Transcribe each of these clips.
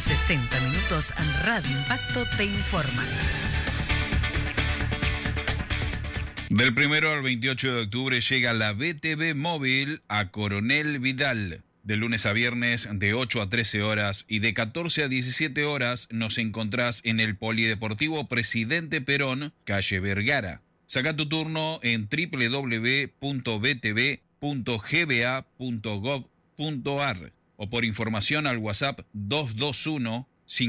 60 minutos Radio Impacto te informa. Del 1 al 28 de octubre llega la BTV Móvil a Coronel Vidal. De lunes a viernes de 8 a 13 horas y de 14 a 17 horas nos encontrás en el Polideportivo Presidente Perón, calle Vergara. Saca tu turno en www.btv.gba.gov.ar o por información al WhatsApp 221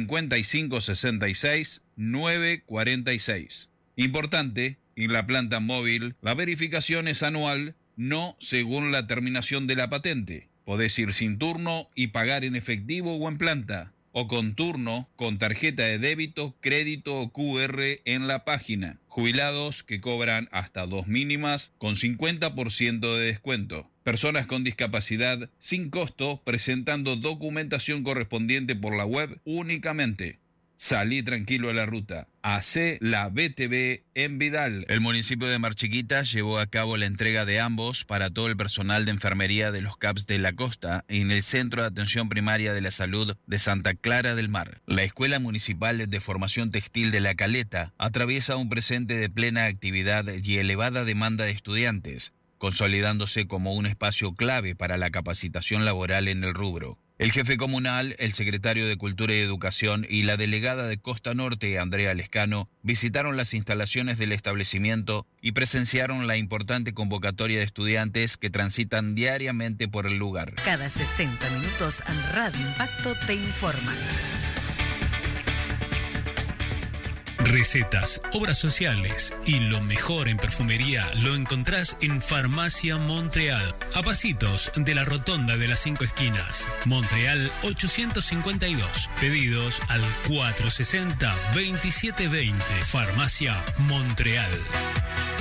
5566 946. Importante, en la planta móvil la verificación es anual, no según la terminación de la patente. Podés ir sin turno y pagar en efectivo o en planta, o con turno, con tarjeta de débito, crédito o QR en la página. Jubilados que cobran hasta 2 mínimas con 50% de descuento. Personas con discapacidad sin costo presentando documentación correspondiente por la web únicamente. Salí tranquilo a la ruta. Hacé la BTV en Vidal. El municipio de Mar Chiquita llevó a cabo la entrega de ambos para todo el personal de enfermería de los CAPS de la Costa en el Centro de Atención Primaria de la Salud de Santa Clara del Mar. La Escuela Municipal de Formación Textil de La Caleta atraviesa un presente de plena actividad y elevada demanda de estudiantes, consolidándose como un espacio clave para la capacitación laboral en el rubro. El jefe comunal, el secretario de Cultura y Educación y la delegada de Costa Norte, Andrea Lescano, visitaron las instalaciones del establecimiento y presenciaron la importante convocatoria de estudiantes que transitan diariamente por el lugar. Cada 60 minutos Radio Impacto te informa. Recetas, obras sociales y lo mejor en perfumería lo encontrás en Farmacia Montreal, a pasitos de la Rotonda de las 5 Esquinas. Montreal 852. Pedidos al 460-2720. Farmacia Montreal.